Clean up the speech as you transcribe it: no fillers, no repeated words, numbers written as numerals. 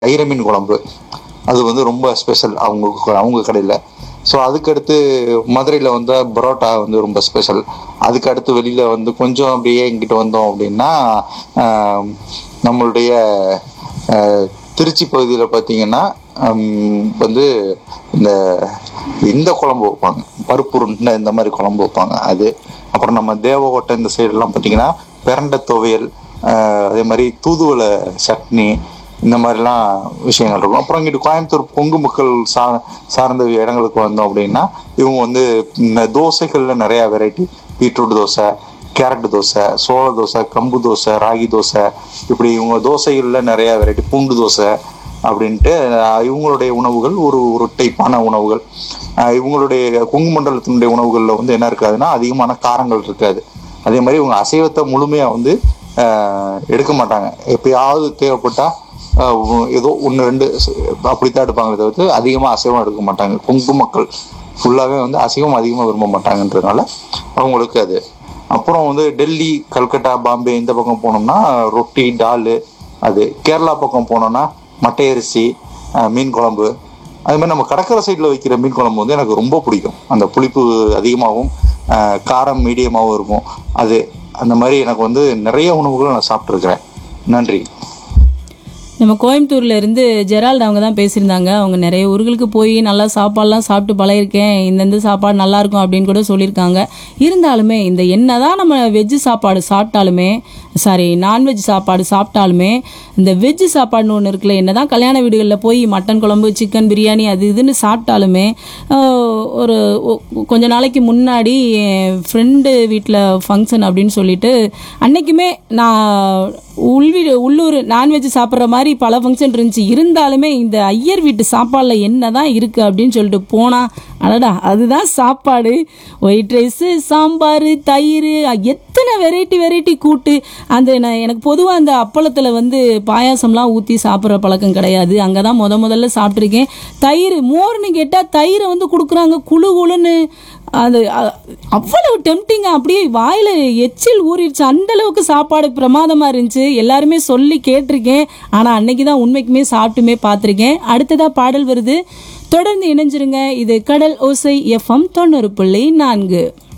ஐர மீன் குழம்பு, அது வந்து ரொம்ப ஸ்பெஷல் அவங்க கடையில். ஸோ அதுக்கடுத்து மதுரையில் வந்து பரோட்டா வந்து ரொம்ப ஸ்பெஷல். அதுக்கடுத்து வெளியில் வந்து கொஞ்சம் அப்படியே இங்கிட்ட வந்தோம் அப்படின்னா நம்மளுடைய திருச்சி பகுதியில் பார்த்தீங்கன்னா வந்து இந்த இந்த குழம்பு வைப்பாங்க, பருப்பு உருண்டை இந்த மாதிரி குழம்பு வைப்பாங்க. அது அப்புறம் நம்ம தேவகோட்டை இந்த சைடெல்லாம் பார்த்தீங்கன்னா பிரண்டை துவையல், அதே மாதிரி தூதுவளை சட்னி, இந்த மாதிரிலாம் விஷயங்கள் இருக்கும். அப்புறம் இங்கிட்டு கோயம்புத்தூர் கொங்கு மக்கள் சார்ந்த இடங்களுக்கு வந்தோம் அப்படின்னா இவங்க வந்து இந்த தோசைகளில் நிறையா variety, beetroot dosa, carrot dosa, சோள தோசை, கம்பு தோசை, ராகி தோசை, இப்படி இவங்க தோசைகளில் நிறையா வெரைட்டி, பூண்டு தோசை அப்படின்ட்டு இவங்களுடைய உணவுகள் ஒரு டைப்பான உணவுகள். இவங்களுடைய கொங்கு மண்டலத்தினுடைய உணவுகளில் வந்து என்ன இருக்காதுன்னா அதிகமான காரங்கள் இருக்காது. அதே மாதிரி இவங்க அசைவத்தை முழுமையாக வந்து எடுக்க மாட்டாங்க. எப்பயாவது தேவைப்பட்டால் ஏதோ ஒன்று ரெண்டு அப்படித்தான் எடுப்பாங்களே தவிர்த்து அதிகமாக அசைவம் எடுக்க மாட்டாங்க. கொங்கு மக்கள் ஃபுல்லாகவே வந்து அசைவம் அதிகமாக விரும்ப மாட்டாங்கன்றதுனால அவங்களுக்கு அது. அப்புறம் வந்து டெல்லி, கல்கட்டா, பாம்பே இந்த பக்கம் போனோம்னா ரொட்டி, டால். அது கேரளா பக்கம் போனோம்னா மட்டை அரிசி, மீன் குழம்பு. அது மாதிரி நம்ம கடற்கரை சைடில் வைக்கிற மீன் குழம்பு வந்து எனக்கு ரொம்ப பிடிக்கும். அந்த புளிப்பு அதிகமாகவும் காரம் மீடியமாகவும் இருக்கும். அது அந்த மாதிரி எனக்கு வந்து நிறைய உணவுகளை நான் சாப்பிட்ருக்கிறேன். நன்றி. நம்ம கோயம்புத்தூர்ல இருந்து ஜெரால்டு அவங்க தான் பேசியிருந்தாங்க. அவங்க நிறைய ஊர்களுக்கு போய் நல்லா சாப்பாடுலாம் சாப்பிட்டு பழகிருக்கேன், இந்தந்த சாப்பாடு நல்லா இருக்கும் அப்படின்னு கூட சொல்லியிருக்காங்க. இருந்தாலுமே இந்த என்னதான் நம்ம வெஜ்ஜு சாப்பாடு சாப்பிட்டாலுமே, நான்வெஜ் சாப்பாடு சாப்பிட்டாலுமே, இந்த வெஜ்ஜு சாப்பாடுன்னு ஒன்று இருக்குல்ல, என்னதான் கல்யாண வீடுகளில் போய் மட்டன் குழம்பு, சிக்கன் பிரியாணி அது இதுன்னு சாப்பிட்டாலுமே, ஒரு கொஞ்ச நாளைக்கு முன்னாடி என் ஃப்ரெண்டு வீட்டில் ஃபங்க்ஷன் அப்படின்னு சொல்லிட்டு அன்னைக்குமே நான் உள்ளூர் நான்வெஜ் சாப்பிட்ற மாதிரி பல ஃபங்க்ஷன் இருந்துச்சு. இருந்தாலுமே இந்த ஐயர் வீட்டு சாப்பாடில் என்னதான் இருக்குது அப்படின்னு சொல்லிட்டு போனால், அடடா அதுதான் சாப்பாடு. ஒயிட் ரைஸு, சாம்பார், தயிர், எத்தனை வெரைட்டி கூட்டு. எனக்கு பொதுவாக அந்த அப்பளத்தில் வந்து பாயாசம்லாம் ஊற்றி சாப்பிட்ற பழக்கம் கிடையாது. அங்கே தான் முதல்ல சாப்பிட்ருக்கேன். தயிர் மோர்னு கேட்டால் தயிரை வந்து கொடுக்குறாங்க குழுன்னு. அது அவ்வளவு டெம்டிங்காக அப்படியே வாயில் எச்சில் ஊறிடுச்சு. அந்தளவுக்கு சாப்பாடு பிரமாதமாக இருந்துச்சு. எல்லாருமே சொல்லி கேட்டிருக்கேன். ஆனால் அன்னைக்கு தான் உண்மைக்குமே சாப்பிட்டுமே பார்த்துருக்கேன். அடுத்ததாக பாடல் வருது, தொடர்ந்து இணைஞ்சிருங்க. இது கடல் ஓசை FM 90.4.